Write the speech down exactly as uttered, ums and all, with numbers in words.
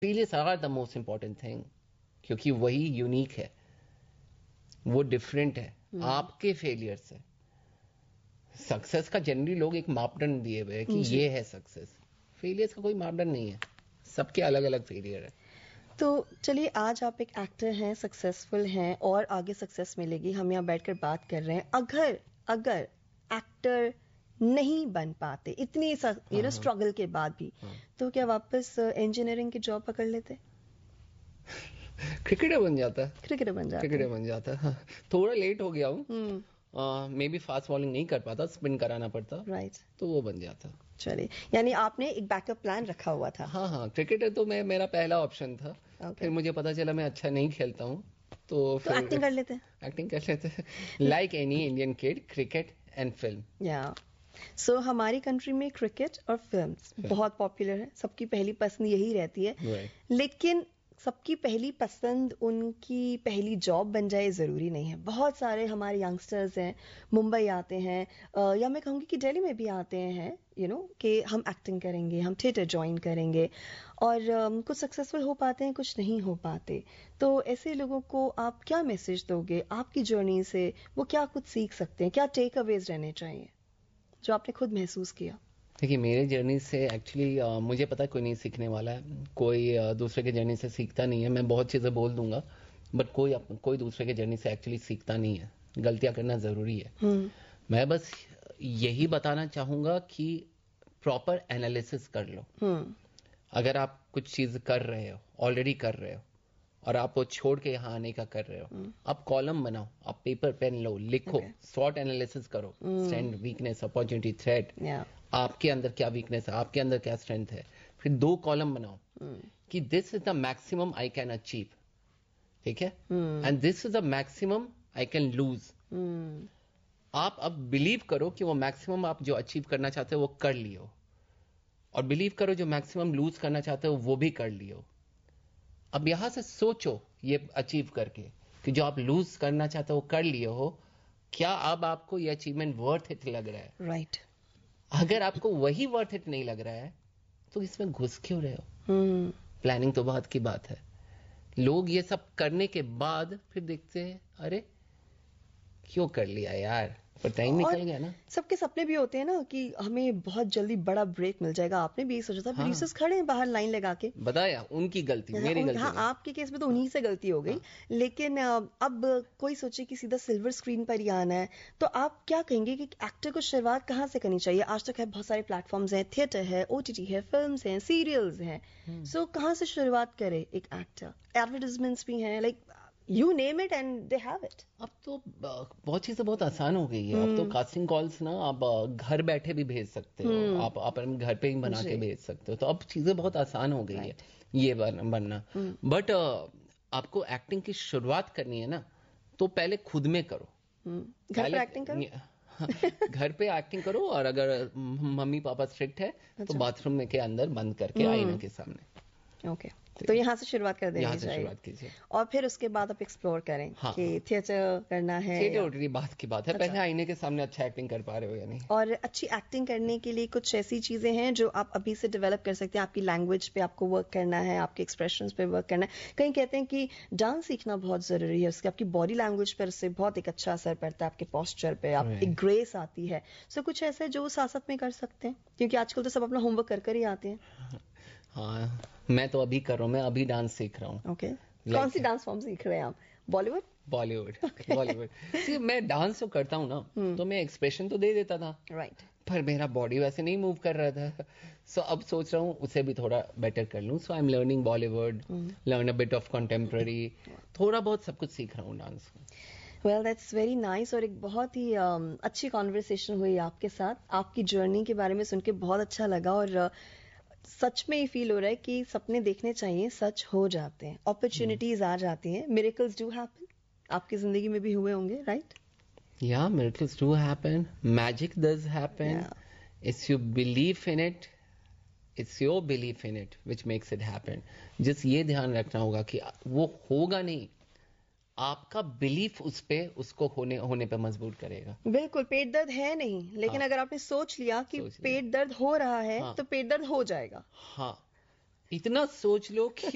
Failures are the most important thing, क्योंकि वही unique है, वो डिफरेंट है hmm. आपके फेलियर से। सक्सेस का जनरली लोग एक मापदंड दिए हुए हैं कि ये है सक्सेस, फेलियर्स का कोई मापदंड नहीं है, सबके अलग अलग फेलियर है। तो चलिए, आज आप एक एक्टर हैं, सक्सेसफुल हैं और आगे सक्सेस मिलेगी, हम यहाँ बैठकर बात कर रहे हैं। अगर अगर एक्टर नहीं बन पाते इतनी यू नो स्ट्रगल के बाद भी, हाँ. तो क्या वापस इंजीनियरिंग की जॉब पकड़ लेते? क्रिकेटर बन जाता है क्रिकेटर बन जाता क्रिकेटर बन जाता है थोड़ा लेट हो गया हूँ, मे बी फास्ट बॉलिंग नहीं कर पाता, स्पिन कराना पड़ता, राइट right. तो वो बन जाता। चलिए, यानी आपने एक बैकअप प्लान रखा हुआ था। हाँ हाँ, क्रिकेटर तो मैं मेरा पहला ऑप्शन था, okay. फिर मुझे पता चला मैं अच्छा नहीं खेलता हूँ, तो तो एक्टिंग कर लेते हैं एक्टिंग कर लेते हैं like any Indian kid, cricket and film. या सो हमारी कंट्री में क्रिकेट और फिल्म्स बहुत पॉपुलर है, सबकी पहली पसंद यही रहती है, right. लेकिन सबकी पहली पसंद उनकी पहली जॉब बन जाए जरूरी नहीं है। बहुत सारे हमारे यंगस्टर्स हैं, मुंबई आते हैं, या मैं कहूँगी कि दिल्ली में भी आते हैं, यू नो कि हम एक्टिंग करेंगे, हम थिएटर ज्वाइन करेंगे, और um, कुछ सक्सेसफुल हो पाते हैं, कुछ नहीं हो पाते। तो ऐसे लोगों को आप क्या मैसेज दोगे? आपकी जर्नी से वो क्या कुछ सीख सकते हैं? क्या टेक अवेज रहने चाहिए जो आपने खुद महसूस किया? देखिए, मेरे जर्नी से एक्चुअली uh, मुझे पता है कोई नहीं सीखने वाला है, कोई uh, दूसरे के जर्नी से सीखता नहीं है। मैं बहुत चीजें बोल दूंगा, बट कोई कोई दूसरे के जर्नी से एक्चुअली सीखता नहीं है। गलतियां करना जरूरी है। hmm. मैं बस यही बताना चाहूंगा कि प्रॉपर एनालिसिस कर लो। hmm. अगर आप कुछ चीज कर रहे हो, ऑलरेडी कर रहे हो, और आप वो छोड़ के यहाँ आने का कर रहे हो, hmm. आप कॉलम बनाओ, आप पेपर पेन लो, लिखो, शॉर्ट एनालिसिस करो, स्ट्रेंथ, वीकनेस, अपॉर्चुनिटी, थ्रेट, आपके अंदर क्या वीकनेस है, आपके अंदर क्या स्ट्रेंथ है। फिर दो कॉलम बनाओ hmm. कि this is the maximum I can achieve, ठीक है, and this is the maximum I can lose. आप अब बिलीव करो कि वो मैक्सिमम आप जो अचीव करना चाहते हो वो कर लियो, और बिलीव करो जो मैक्सिमम लूज करना चाहते हो वो भी कर लियो। अब यहां से सोचो ये अचीव करके कि जो आप लूज करना चाहते हो वो कर लिए हो, क्या अब आपको ये अचीवमेंट वर्थ इट लग रहा है? Right right. अगर आपको वही वर्थ इट नहीं लग रहा है तो इसमें घुस क्यों रहे हो? hmm. प्लानिंग तो बात की बात है। लोग ये सब करने के बाद फिर देखते हैं, अरे क्यों कर लिया यार, पर टाइम निकल गया ना। सबके सपने भी होते हैं ना कि हमें बहुत जल्दी बड़ा ब्रेक मिल जाएगा। आपने भी सोचा था, प्रोड्यूसर्स खड़े हैं बाहर लाइन लगा के। बताया उनकी गलती, मेरी गलती हाँ, आपके केस में तो उन्हीं से गलती हो गई। हाँ। लेकिन अब कोई सोचे कि सीधा सिल्वर स्क्रीन पर ही आना है, तो आप क्या कहेंगे कि एक्टर को शुरुआत कहाँ से करनी चाहिए? आज तक है बहुत सारे प्लेटफॉर्म्स हैं, थिएटर है, ओटीटी है, फिल्म्स हैं, सीरियल्स हैं, सो कहाँ से शुरुआत करे एक एक्टर? एडवर्टाइजमेंट्स भी हैं, like You name it and they have it. अब तो बहुत चीजें बहुत आसान हो गई है। hmm. अब तो कास्टिंग कॉल्स ना आप घर बैठे भी भेज सकते हो, hmm. आप अपने घर पे ही बना के भेज सकते हो, तो अब चीजें बहुत आसान हो गई right. है ये बनना। But hmm. आपको एक्टिंग की शुरुआत करनी है ना, तो पहले खुद में करो। hmm. घर पे एक्टिंग करो घर पे एक्टिंग करो, और अगर मम्मी पापा स्ट्रिक्ट है तो बाथरूम में के अंदर बंद करके hmm. आईने के सामने। Okay okay. तो यहाँ से शुरुआत कर देनी चाहिए, शुरुआत कीजिए, और फिर उसके बाद आप एक्सप्लोर करें हाँ, कि थिएटर करना है। थिएटर ऑलरेडी बात की बात है, अच्छा। पहले आईने के सामने अच्छा एक्टिंग कर पा रहे हो या नहीं। और अच्छी एक्टिंग करने के लिए कुछ ऐसी चीजें हैं जो आप अभी से डेवलप कर सकते हैं। आपकी लैंग्वेज पे आपको वर्क करना है, आपके एक्सप्रेशंस पे वर्क करना है। कहीं कहते हैं कि डांस सीखना बहुत जरूरी है, उसके आपकी बॉडी लैंग्वेज पर उससे बहुत एक अच्छा असर पड़ता है, आपके पोस्चर पे आप एक ग्रेस आती है। सो कुछ ऐसा है जो साथ साथ में कर सकते हैं, क्योंकि आजकल तो सब अपना होमवर्क कर कर ही आते हैं। हाँ, मैं तो अभी कर रहा हूँ, मैं अभी डांस सीख रहा हूँ। ओके, कौन सी डांस फॉर्म सीख रहे हैं आप? बॉलीवुड? बॉलीवुड बॉलीवुड सी, मैं डांस जो करता हूँ ना, hmm. तो मैं एक्सप्रेशन तो दे देता था, राइट right. पर मेरा बॉडी वैसे नहीं मूव कर रहा था। सो so, अब सोच रहा हूँ उसे भी थोड़ा बेटर कर लूँ। सो I am learning Bollywood, learn a bit of contemporary, थोड़ा बहुत सब कुछ सीख रहा हूँ dance. Well that's very nice, और एक बहुत ही um, अच्छी कॉन्वर्सेशन हुई आपके साथ। आपकी जर्नी के बारे में सुन के बहुत अच्छा लगा, और uh, सच में ये फील हो रहा है कि सपने देखने चाहिए, सच हो जाते हैं, अपॉर्चुनिटीज आ जाती हैं, मिरेकल्स डू हैपन। आपकी जिंदगी में भी हुए होंगे, राइट? या miracles do happen, magic does happen, it's you believe in it, it's your belief in it which makes it happen. Just ये ध्यान रखना होगा कि वो होगा नहीं, आपका बिलीफ उस पे उसको होने होने पे मजबूर करेगा। बिल्कुल, पेट दर्द है नहीं, लेकिन हाँ, अगर आपने सोच लिया कि सोच पेट दर्द हो रहा है, हाँ, तो पेट दर्द हो जाएगा। हाँ, इतना सोच लो कि